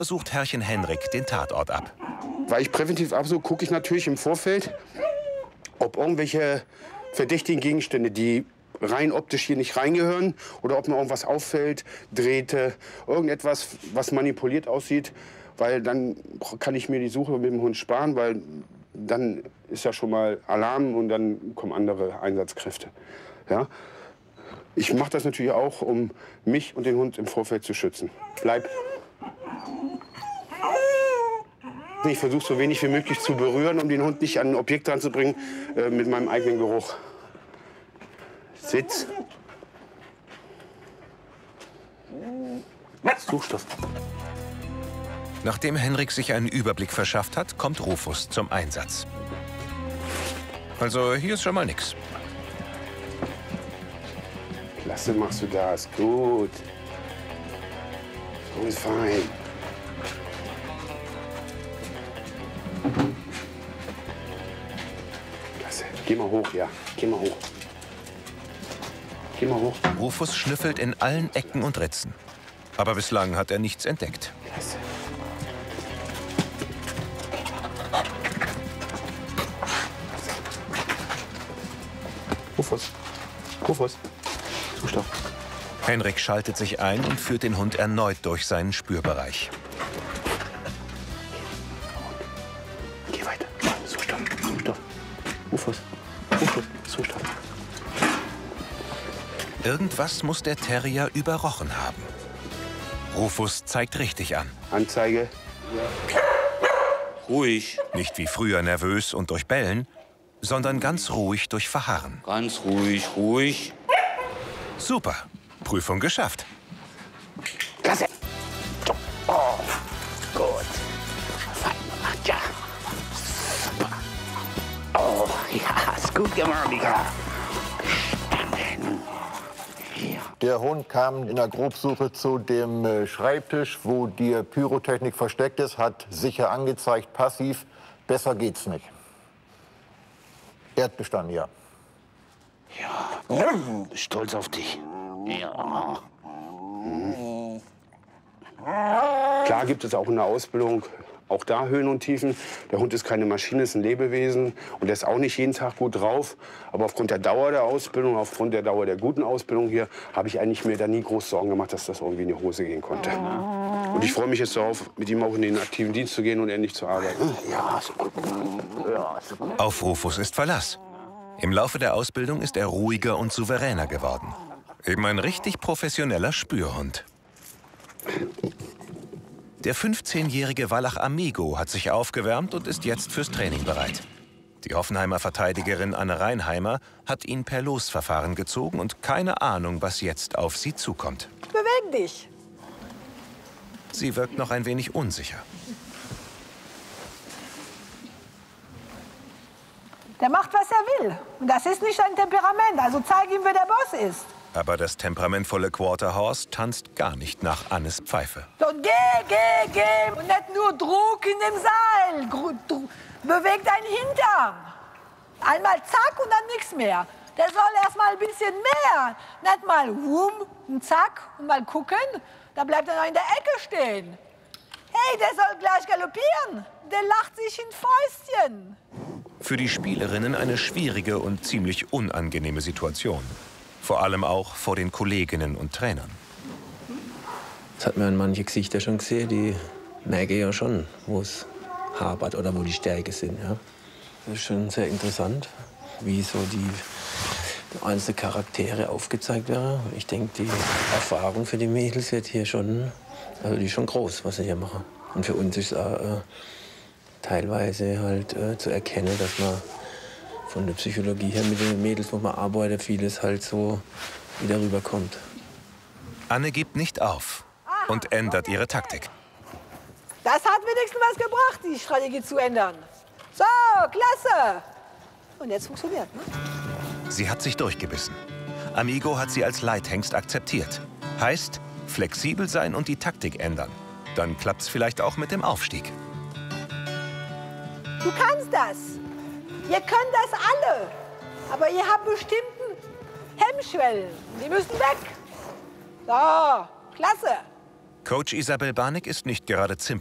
sucht Herrchen Henrik den Tatort ab. Weil ich präventiv absuche, gucke ich natürlich im Vorfeld, ob irgendwelche verdächtigen Gegenstände, die rein optisch hier nicht reingehören, oder ob mir irgendwas auffällt, Drähte, irgendetwas, was manipuliert aussieht. Weil dann kann ich mir die Suche mit dem Hund sparen, weil dann ist ja schon mal Alarm und dann kommen andere Einsatzkräfte. Ja? Ich mache das natürlich auch, um mich und den Hund im Vorfeld zu schützen. Bleib. Ich versuche so wenig wie möglich zu berühren, um den Hund nicht an ein Objekt ranzubringen mit meinem eigenen Geruch. Sitz. Suchstoff. Nachdem Henrik sich einen Überblick verschafft hat, kommt Rufus zum Einsatz. Also hier ist schon mal nichts. Klasse machst du das, gut. So ist fein. Klasse, geh mal hoch, ja, geh mal hoch. Geh mal hoch. Rufus schnüffelt in allen Ecken und Ritzen. Aber bislang hat er nichts entdeckt. Klasse. Rufus. Rufus. Zustopp. Henrik schaltet sich ein und führt den Hund erneut durch seinen Spürbereich. Geh weiter. Zustopp. Zustopp. Rufus. Rufus. Zustopp. Irgendwas muss der Terrier überrochen haben. Rufus zeigt richtig an. Anzeige. Ruhig. Nicht wie früher nervös und durch Bellen, sondern ganz ruhig durch Verharren. Ganz ruhig, ruhig. Super. Prüfung geschafft. Klasse. Oh, gut. Fein gemacht, ja. Super. Oh, ja, ist gut gemacht, ja. Der Hund kam in der Grobsuche zu dem Schreibtisch, wo die Pyrotechnik versteckt ist, hat sicher angezeigt, passiv. Besser geht's nicht. Erdbestand, ja. Ja, stolz auf dich. Ja. Klar gibt es auch in der Ausbildung auch da Höhen und Tiefen. Der Hund ist keine Maschine, ist ein Lebewesen und der ist auch nicht jeden Tag gut drauf. Aber aufgrund der Dauer der Ausbildung, aufgrund der Dauer der guten Ausbildung hier, habe ich eigentlich mir da nie groß Sorgen gemacht, dass das irgendwie in die Hose gehen konnte. Und ich freue mich jetzt darauf, mit ihm auch in den aktiven Dienst zu gehen und endlich zu arbeiten. Ja, ist gut. Ja, ist gut. Auf Rufus ist Verlass. Im Laufe der Ausbildung ist er ruhiger und souveräner geworden. Eben ein richtig professioneller Spürhund. Der 15-jährige Wallach Amigo hat sich aufgewärmt und ist jetzt fürs Training bereit. Die Hoffenheimer Verteidigerin Anne Reinheimer hat ihn per Losverfahren gezogen und keine Ahnung, was jetzt auf sie zukommt. Beweg dich! Sie wirkt noch ein wenig unsicher. Der macht, was er will. Und das ist nicht sein Temperament. Also zeig ihm, wer der Boss ist. Aber das temperamentvolle Quarterhorse tanzt gar nicht nach Annes Pfeife. So, geh! Und nicht nur Druck in dem Seil. Beweg deinen Hintern. Einmal zack und dann nichts mehr. Der soll erst mal ein bisschen mehr. Nicht mal und zack und mal gucken. Da bleibt er noch in der Ecke stehen. Hey, der soll gleich galoppieren. Der lacht sich in Fäustchen. Für die Spielerinnen eine schwierige und ziemlich unangenehme Situation. Vor allem auch vor den Kolleginnen und Trainern. Das hat man in manche Gesichter schon gesehen, die merken ja schon, wo es hapert oder wo die Stärke sind. Ja. Das ist schon sehr interessant, wie so die einzelnen Charaktere aufgezeigt werden. Ich denke, die Erfahrung für die Mädels wird hier schon, also die ist schon groß, was sie hier machen. Und für uns ist es auch, teilweise halt zu erkennen, dass man von der Psychologie her mit den Mädels, wo man arbeitet, vieles halt so wieder rüberkommt. Anne gibt nicht auf und ändert ihre Taktik. Das hat wenigstens was gebracht, die Strategie zu ändern. So, klasse. Und jetzt funktioniert, ne? Sie hat sich durchgebissen. Amigo hat sie als Leithengst akzeptiert. Heißt, flexibel sein und die Taktik ändern. Dann klappt's vielleicht auch mit dem Aufstieg. Du kannst das. Ihr könnt das alle. Aber ihr habt bestimmten Hemmschwellen. Die müssen weg. So, klasse. Coach Isabel Barnig ist nicht gerade